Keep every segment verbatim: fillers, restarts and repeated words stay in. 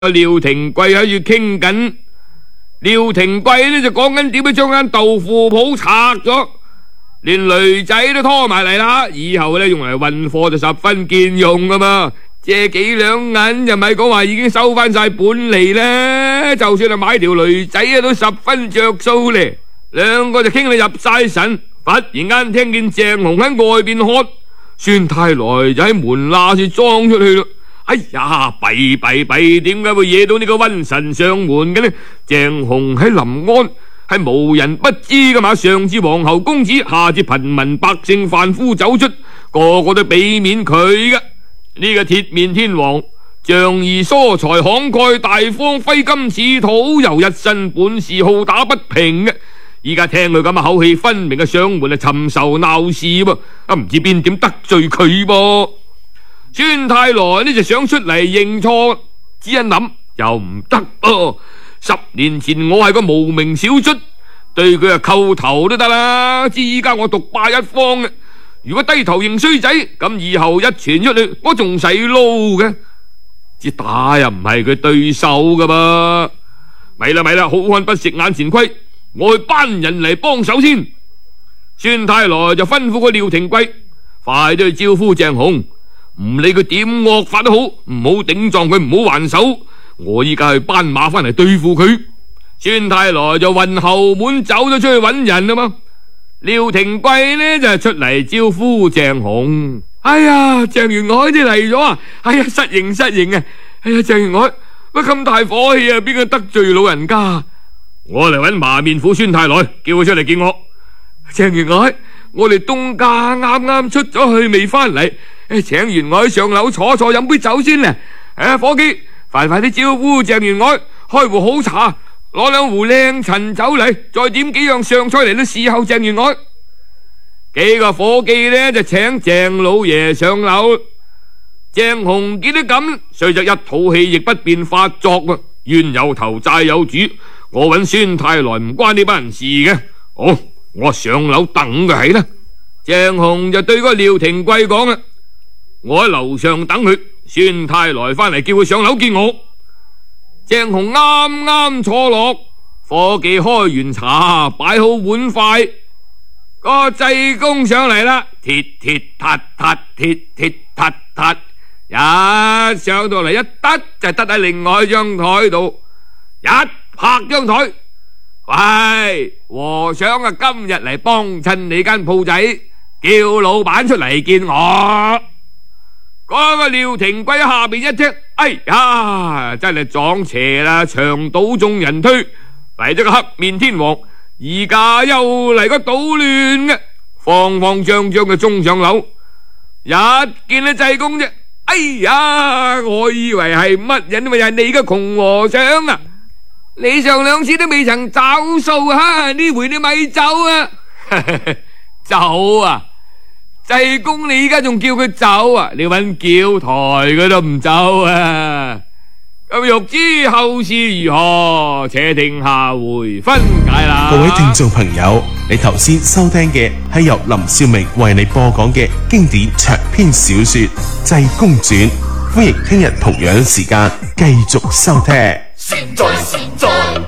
廖廷貴喺度傾緊，廖廷貴呢就講緊點樣將間豆腐鋪拆咗，連驢仔都拖埋嚟啦。以後呢用嚟運貨就十分見用噶嘛，借幾兩銀又咪講話已經收翻晒本利呢，就算係買條驢仔啊都十分着數咧。兩個就傾到入晒神，忽然間聽見鄭紅喺外邊喝，孫太來就喺門罅處裝出去咯。哎呀，弊弊弊，點解會惹到呢個瘟神上門嘅呢？鄭紅喺臨安係無人不知噶嘛，上至皇后公子，下至貧民百姓販夫走出，個個都俾面佢噶。呢個鐵面天王仗義疏財慷慨大方，揮金似土，又一身本事好打不平嘅。依家聽佢咁嘅口氣，分明係上門嚟尋仇鬧事噃，啊唔知邊點得罪佢噃。孫太來呢就想出嚟認錯，只一諗又唔得噃。十年前我係個無名小卒，對佢啊叩頭都得啦。知依家我獨霸一方嘅，如果低頭認衰仔，咁以後一傳出去，我仲使撈嘅？只打又唔係佢對手噶噃。咪啦咪啦，好漢不食眼前虧，我去班人嚟幫手先。孫太來就吩咐個廖廷貴，快啲去招呼鄭紅。唔理佢點惡法都好，唔好頂撞佢，唔好還手。我依家去班馬翻嚟對付佢。孫太來就運後門走咗出去揾人啦嘛。廖廷貴呢就係出嚟招呼鄭紅。哎呀，鄭員外啲嚟咗啊！哎呀，失迎失迎啊！哎呀，鄭員外乜咁大火氣啊？邊個得罪老人家？我嚟揾麻面虎孫太來，叫佢出嚟見我。鄭員外，我哋東家啱啱出咗去未翻嚟。請員外上樓坐坐飲杯酒先咧。誒，伙計，快快啲招呼鄭員外，開壺好茶，攞兩壺靚陳酒嚟，再點幾樣上菜嚟都伺候鄭員外。幾個伙計呢就請鄭老爺上樓。鄭紅見得咁，雖則一肚氣亦不便發作啊。冤有頭債有主，我揾孫太來唔關呢班人事嘅。好，我上樓等佢係啦。鄭紅就對嗰個廖廷貴講啦，我喺樓上等佢，孫太來翻嚟叫佢上樓見我。鄭紅啱啱坐落，伙計開完茶，擺好碗筷，個濟公上嚟啦，鐵鐵撻撻，鐵鐵撻撻，一上到嚟一得就得喺另外一張台度，一拍張台，喂，和尚啊，今日嚟幫襯你間鋪仔，叫老闆出嚟見我。嗰個廖廷貴下邊一聽，哎呀，真係撞邪啦！牆倒眾人推，嚟咗個黑面天王，而家又嚟個搗亂嘅，慌慌張張嘅衝上樓，一見到濟公啫，哎呀，我以為係乜人，咪又係你嘅窮和尚啊！你上兩次都未曾找數啊，呢回你咪走啊！走啊！濟公，你而家仲叫佢走啊？你搵轎抬佢都唔走啊！咁欲知後事如何，且聽下回分解啦。 各位聽眾朋友，你頭先收聽嘅係由林少明為你播講嘅經典長篇小說《濟公傳》，歡迎聽日同樣時間繼續收聽。 善哉善哉，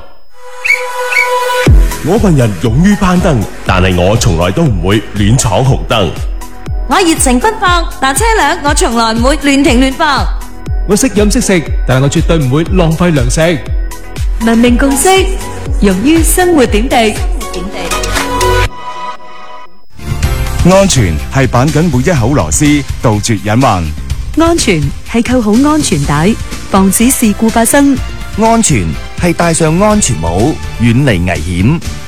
我份人勇於攀登，但係我從來都唔會亂闖紅燈。 我熱情奔放，但車輛我從來唔會亂停亂放。 我識飲識食，但係我絕對唔會浪費糧食。 文明共識，用於生活點滴。 安全係綁緊每一口螺絲，杜絕隱患。 安全係扣好安全帶，防止事故發生。 安全係戴上安全帽，遠離危險。